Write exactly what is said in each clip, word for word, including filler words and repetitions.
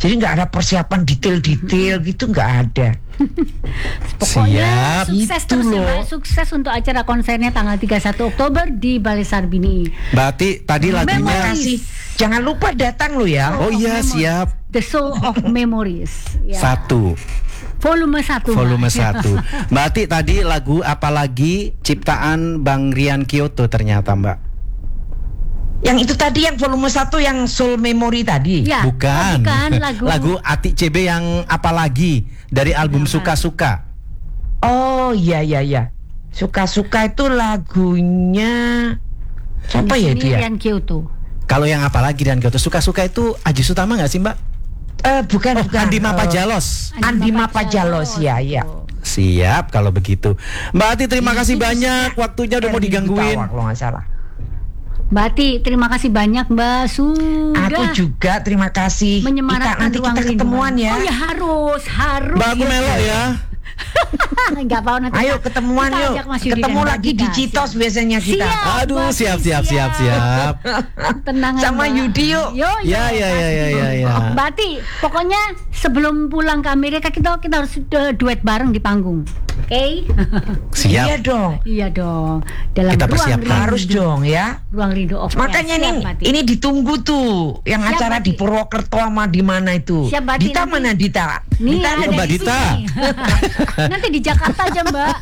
Jadi nggak ada persiapan detail-detail gitu, nggak ada. Pokoknya Siap, sukses itu terus ya, loh. Mbak. Sukses untuk acara konsernya tanggal tiga puluh satu Oktober di Balai Sarbini. Mbak Ati, tadi lagunya. Memories. Kasih. Jangan lupa datang lo ya. Oh iya, Memories. siap. The Soul of Memories. Ya. Satu. Volume satu. Volume Mbak. satu. Mbak Ati, tadi lagu apalagi ciptaan Bang Rian Kyoto ternyata, Mbak? Yang itu tadi yang volume satu yang Soul Memory tadi. Ya. Bukan. Oh, bukan lagu. Lagu Ati C B yang apalagi dari album Suka-Suka. Oh iya iya iya. Suka-suka itu lagunya siapa ya Ini dia? Rian Kyoto. Kalau yang apalagi Rian Kyoto, Suka-Suka itu Aji Sutama nggak sih, Mbak? Eh bukan Oh, bukan. Andi eh, Mapajalos. Andi Mapajalos, ya ya. Siap kalau begitu. Mbak Ati, terima kasih Itu banyak. Waktunya udah mau Erwin digangguin. Gutawa, kalau nggak salah. Mbak Ati, terima kasih banyak Mbak. Sudah Aku juga terima kasih. menyemarakkan Kita, nanti ruang kita ketemuan rindu. ya. Oh ya harus, harus. Mbak, aku melo ya. Enggak mau nanti. Ayo kita- ketemuan kita yuk. ajak Mas Yudi Ketemu dan Mbak lagi di Dita. Citos biasanya kita. Siap, Aduh, Mbak, siap, siap, siap, siap. Tenang Sama Mbak. Yudi yuk. Yo, yo, Ya, ya, ya, ya, ya, ya. Mbak Ati, pokoknya sebelum pulang ke Amerika kita kita harus du- duet bareng di panggung. Oke? Siap. Iya dong. Iya dong. Dalam Kita ruang persiapkan. rindu. Harus dong ya. Ruang rindu of Makanya Siap, ini Mbak Ati. ini ditunggu tuh yang Siap, acara Mbak di Ati. Purwokerto sama di mana itu. Siap, Mbak Ati, Dita nanti- mana Dita? Nih Dita ada ada Mbak di Dita. sini. Nanti di Jakarta aja Mbak.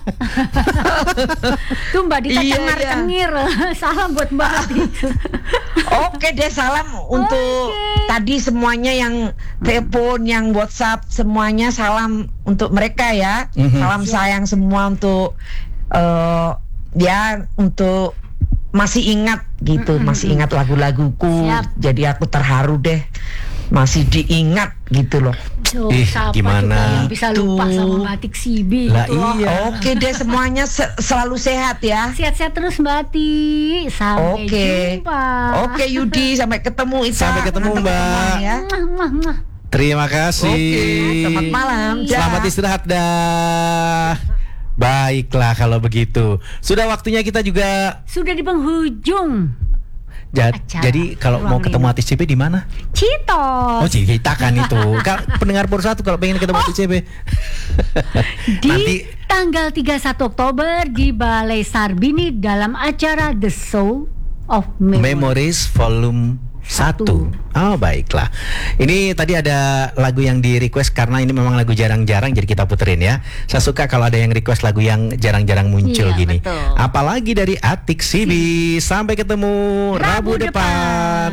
Tuh Mbak Dita Iya, cengar-cengir. Salam buat Mbak Ati. Oke deh, salam untuk Oke. tadi semuanya yang telepon, yang WhatsApp, semuanya salam untuk mereka ya. Mhm. Salam sayang semua untuk eh, ya untuk masih ingat gitu, masih ingat lagu-laguku. Siap. Jadi aku terharu deh, masih diingat gitu loh. Duh, Ih, siapa gimana? juga yang bisa lupa Tuh. sama Batik Sibi Lah gitu loh. iya. Oke deh, semuanya se- selalu sehat ya. Sehat-sehat terus Mbak Ati. Sampai Oke. jumpa. Oke Yudi, sampai ketemu Ita. Sampai ketemu, Mantap Mbak. ketemuan ya. Mwah, mwah, mwah. Terima kasih. Oke, selamat malam. Dah. Selamat istirahat dah. Baiklah kalau begitu. Sudah waktunya kita juga. Sudah di penghujung Ja- Acara jadi kalau Ruang mau ketemu Rindu. artis C B di mana? Citos Oh, kita kan itu. Kal- pendengar Pur satu kalau pengen ketemu artis C B. di Nanti tanggal tiga puluh satu Oktober di Balai Sarbini dalam acara The Soul of Memory. Memories Volume satu. Oh, baiklah. Ini tadi ada lagu yang di request karena ini memang lagu jarang-jarang jadi kita puterin ya. Saya suka kalau ada yang request lagu yang jarang-jarang muncul Iya, gini. betul. Apalagi dari Atik Sibi. Sampai ketemu Rabu, Rabu depan. depan.